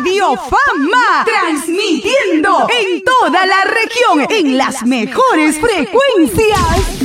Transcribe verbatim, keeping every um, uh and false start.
Radio Fama, transmitiendo en toda la región en las mejores frecuencias.